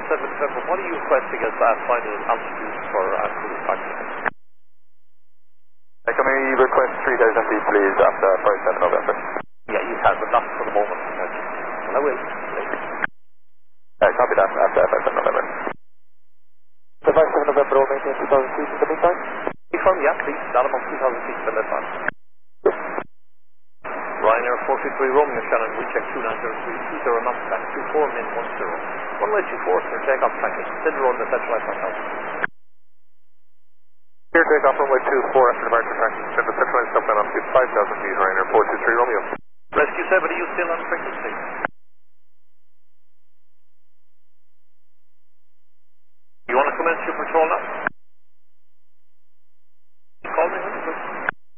7 November, what are you requesting as final altitude for cruise factor? Can we request 3,000 feet, please, after 5-7 November? Yeah, you can, but not for the moment. Well, I will. Copy that, after 5-7 November. The 5-7 November will maintain 2,000 feet in the meantime? Confirm, yeah, please. Not above 2,000 feet, but that's fine. Ryanair 453 Romeo Shannon, recheck 2903, 20 knots back, 24 min 10. Runway 24, sir, takeoff tracking, consider on the centralized myself. Here, takeoff runway 24 after departure tracking, send the centralized top line up to 5,000 feet, Ryanair 423 Romeo. Rescue 7, are you still on track?